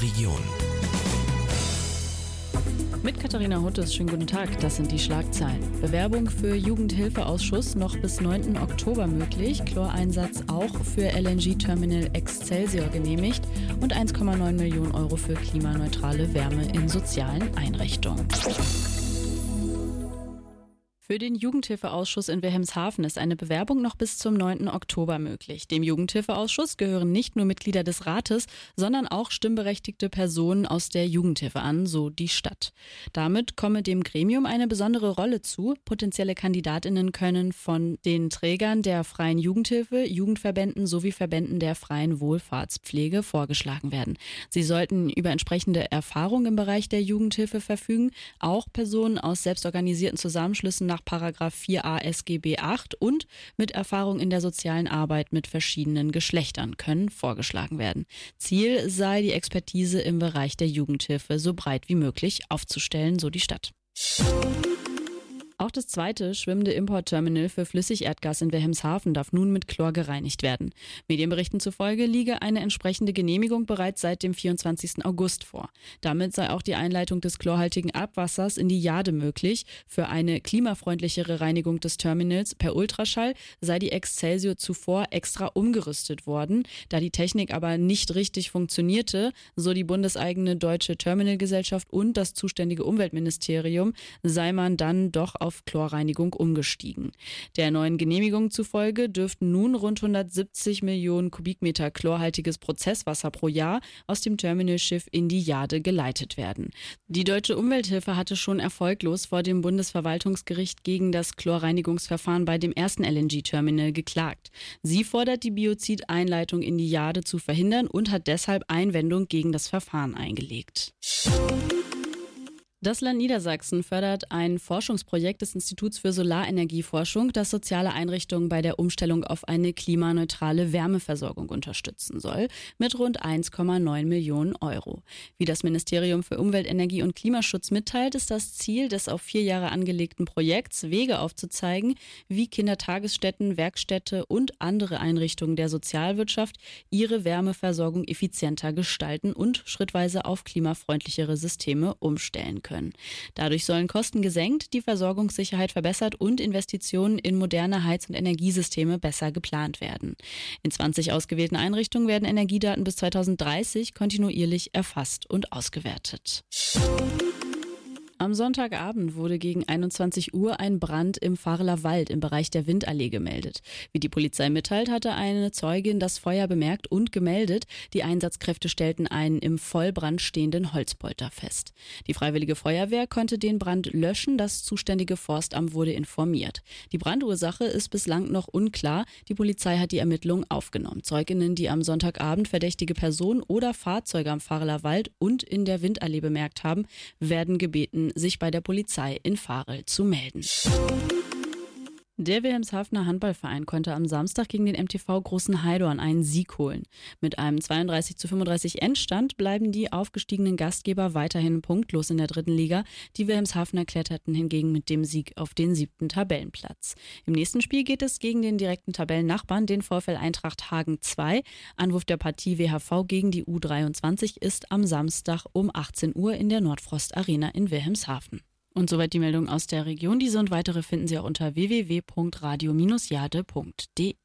Region. Mit Katharina Huttes, schönen guten Tag, das sind die Schlagzeilen. Bewerbung für Jugendhilfeausschuss noch bis 9. Oktober möglich, Chloreinsatz auch für LNG-Terminal Excelsior genehmigt und 1,9 Millionen Euro für klimaneutrale Wärme in sozialen Einrichtungen. Für den Jugendhilfeausschuss in Wilhelmshaven ist eine Bewerbung noch bis zum 9. Oktober möglich. Dem Jugendhilfeausschuss gehören nicht nur Mitglieder des Rates, sondern auch stimmberechtigte Personen aus der Jugendhilfe an, so die Stadt. Damit komme dem Gremium eine besondere Rolle zu. Potenzielle KandidatInnen können von den Trägern der freien Jugendhilfe, Jugendverbänden sowie Verbänden der freien Wohlfahrtspflege vorgeschlagen werden. Sie sollten über entsprechende Erfahrung im Bereich der Jugendhilfe verfügen. Auch Personen aus selbstorganisierten Zusammenschlüssen nach § 4a SGB 8 und mit Erfahrung in der sozialen Arbeit mit verschiedenen Geschlechtern können vorgeschlagen werden. Ziel sei die Expertise im Bereich der Jugendhilfe so breit wie möglich aufzustellen, so die Stadt. Auch das zweite schwimmende Importterminal für Flüssigerdgas in Wilhelmshaven darf nun mit Chlor gereinigt werden. Medienberichten zufolge liege eine entsprechende Genehmigung bereits seit dem 24. August vor. Damit sei auch die Einleitung des chlorhaltigen Abwassers in die Jade möglich. Für eine klimafreundlichere Reinigung des Terminals per Ultraschall sei die Excelsior zuvor extra umgerüstet worden. Da die Technik aber nicht richtig funktionierte, so die bundeseigene Deutsche Terminalgesellschaft und das zuständige Umweltministerium, sei man dann doch auf Chlorreinigung umgestiegen. Der neuen Genehmigung zufolge dürften nun rund 170 Millionen Kubikmeter chlorhaltiges Prozesswasser pro Jahr aus dem Terminalschiff in die Jade geleitet werden. Die Deutsche Umwelthilfe hatte schon erfolglos vor dem Bundesverwaltungsgericht gegen das Chlorreinigungsverfahren bei dem ersten LNG-Terminal geklagt. Sie fordert, die Biozideinleitung in die Jade zu verhindern und hat deshalb Einwendung gegen das Verfahren eingelegt. Das Land Niedersachsen fördert ein Forschungsprojekt des Instituts für Solarenergieforschung, das soziale Einrichtungen bei der Umstellung auf eine klimaneutrale Wärmeversorgung unterstützen soll, mit rund 1,9 Millionen Euro. Wie das Ministerium für Umwelt, Energie und Klimaschutz mitteilt, ist das Ziel des auf 4 Jahre angelegten Projekts, Wege aufzuzeigen, wie Kindertagesstätten, Werkstätte und andere Einrichtungen der Sozialwirtschaft ihre Wärmeversorgung effizienter gestalten und schrittweise auf klimafreundlichere Systeme umstellen können. Dadurch sollen Kosten gesenkt, die Versorgungssicherheit verbessert und Investitionen in moderne Heiz- und Energiesysteme besser geplant werden. In 20 ausgewählten Einrichtungen werden Energiedaten bis 2030 kontinuierlich erfasst und ausgewertet. Am Sonntagabend wurde gegen 21 Uhr ein Brand im Vahreler Wald im Bereich der Windallee gemeldet. Wie die Polizei mitteilt, hatte eine Zeugin das Feuer bemerkt und gemeldet. Die Einsatzkräfte stellten einen im Vollbrand stehenden Holzpolter fest. Die Freiwillige Feuerwehr konnte den Brand löschen, das zuständige Forstamt wurde informiert. Die Brandursache ist bislang noch unklar. Die Polizei hat die Ermittlungen aufgenommen. Zeuginnen, die am Sonntagabend verdächtige Personen oder Fahrzeuge am Vahreler Wald und in der Windallee bemerkt haben, werden gebeten, sich bei der Polizei in Vahrel zu melden. Der Wilhelmshavener Handballverein konnte am Samstag gegen den MTV Großen Heidorn einen Sieg holen. Mit einem 32:35 Endstand bleiben die aufgestiegenen Gastgeber weiterhin punktlos in der 3. Liga. Die Wilhelmshavener kletterten hingegen mit dem Sieg auf den 7. Tabellenplatz. Im nächsten Spiel geht es gegen den direkten Tabellennachbarn, den VfL Eintracht Hagen 2. Anwurf der Partie WHV gegen die U23 ist am Samstag um 18 Uhr in der Nordfrost Arena in Wilhelmshaven. Und soweit die Meldung aus der Region. Diese und weitere finden Sie auch unter www.radio-jade.de.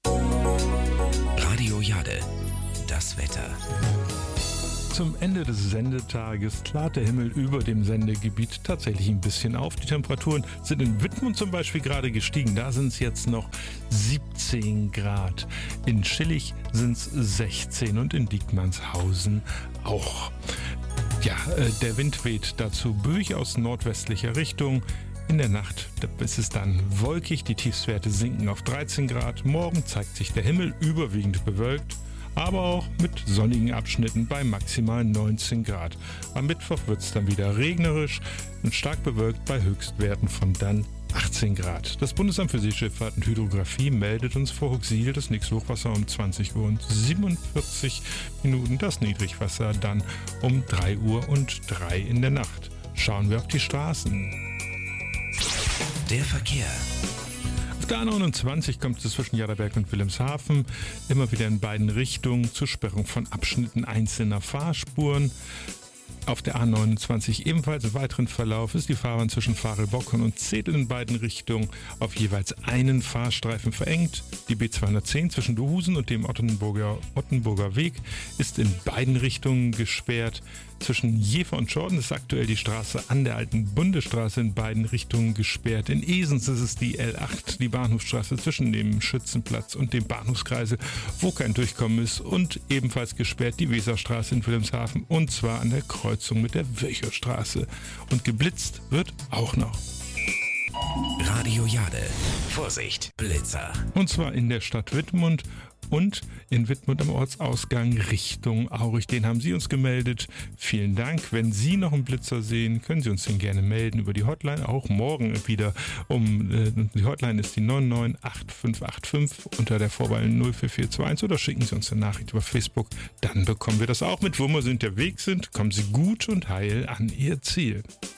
Radio Jade, das Wetter. Zum Ende des Sendetages klart der Himmel über dem Sendegebiet tatsächlich ein bisschen auf. Die Temperaturen sind in Wittmund zum Beispiel gerade gestiegen. Da sind es jetzt noch 17 Grad. In Schillig sind es 16 und in Diekmannshausen auch. Ja, der Wind weht dazu böig aus nordwestlicher Richtung. In der Nacht ist es dann wolkig, die Tiefstwerte sinken auf 13 Grad. Morgen zeigt sich der Himmel überwiegend bewölkt, aber auch mit sonnigen Abschnitten bei maximal 19 Grad. Am Mittwoch wird es dann wieder regnerisch und stark bewölkt bei Höchstwerten von dann 18 Grad. Das Bundesamt für Seeschifffahrt und Hydrographie meldet uns vor Huxil das Nix-Hochwasser um 20 Uhr und 47 Minuten, das Niedrigwasser dann um 3 Uhr und 3 in der Nacht. Schauen wir auf die Straßen. Der Verkehr. der A29 kommt es zwischen Jaderberg und Wilhelmshaven immer wieder in beiden Richtungen zur Sperrung von Abschnitten einzelner Fahrspuren. Auf der A29 ebenfalls im weiteren Verlauf ist die Fahrbahn zwischen Farel-Bockern und Zedel in beiden Richtungen auf jeweils einen Fahrstreifen verengt. Die B210 zwischen Duhusen und dem Ottenburger Weg ist in beiden Richtungen gesperrt. Zwischen Jever und Jordan ist aktuell die Straße an der alten Bundesstraße in beiden Richtungen gesperrt. In Esens ist es die L8, die Bahnhofstraße zwischen dem Schützenplatz und dem Bahnhofskreisel, wo kein Durchkommen ist, und ebenfalls gesperrt die Weserstraße in Wilhelmshaven, und zwar an der Kreuzung mit der Virchowstraße. Und geblitzt wird auch noch. Radio Jade. Vorsicht, Blitzer. Und zwar in der Stadt Wittmund und in Wittmund am Ortsausgang Richtung Aurich. Den haben Sie uns gemeldet. Vielen Dank. Wenn Sie noch einen Blitzer sehen, können Sie uns den gerne melden über die Hotline. Auch morgen wieder. Die Hotline ist die 998585 unter der Vorwahl 04421, oder schicken Sie uns eine Nachricht über Facebook. Dann bekommen wir das auch mit, wo wir unterwegs sind. Kommen Sie gut und heil an Ihr Ziel.